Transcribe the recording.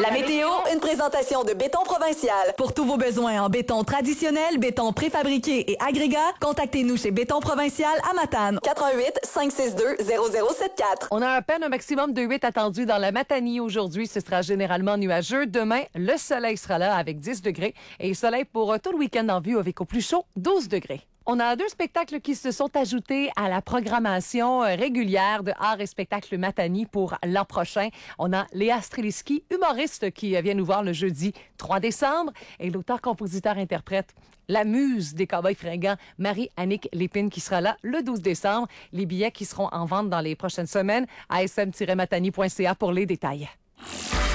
La météo, une présentation de Béton Provincial. Pour tous vos besoins en béton traditionnel, béton préfabriqué et agrégat, contactez-nous chez Béton Provincial à Matane. 88 562 0074. On a à peine un maximum de 8 attendu dans la Matanie aujourd'hui. Ce sera généralement nuageux. Demain, le soleil sera là avec 10 degrés et soleil pour tout le week-end en vue avec au plus chaud 12 degrés. On a 2 spectacles qui se sont ajoutés à la programmation régulière de Art et spectacle Matanie pour l'an prochain. On a Léa Streliski, humoriste, qui vient nous voir le jeudi 3 décembre. Et l'auteur-compositeur-interprète, la muse des Cowboys fringants, Marie-Annick Lépine, qui sera là le 12 décembre. Les billets qui seront en vente dans les prochaines semaines à sm-matanie.ca pour les détails.